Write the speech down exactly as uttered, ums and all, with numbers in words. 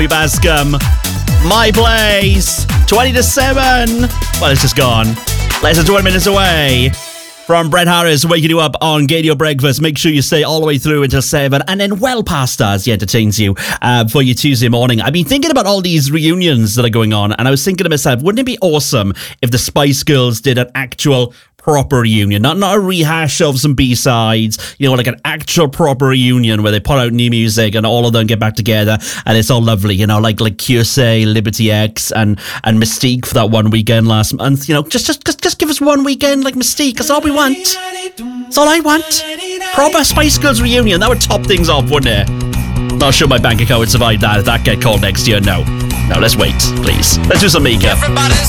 Bascom, My Place, twenty to seven. Well, it's just gone. Less than twenty minutes away from Brett Harris waking you up on Gadio Breakfast. Make sure you stay all the way through until seven, and then well past as he entertains you uh, for your Tuesday morning. I've been thinking about all these reunions that are going on, and I was thinking to myself, wouldn't it be awesome if the Spice Girls did an actual proper reunion, not not a rehash of some B-sides, you know, like an actual proper reunion where they put out new music and all of them get back together and it's all lovely, you know, like like Q S A, Liberty X and and Mystique for that one weekend last month, you know, just just just, just give us one weekend like Mystique, that's all we want, that's all I want. Proper Spice Girls reunion, that would top things off, wouldn't it? Not sure my bank account would survive that if that get called next year. No, no, let's wait, please. Let's do some makeup. Everybody's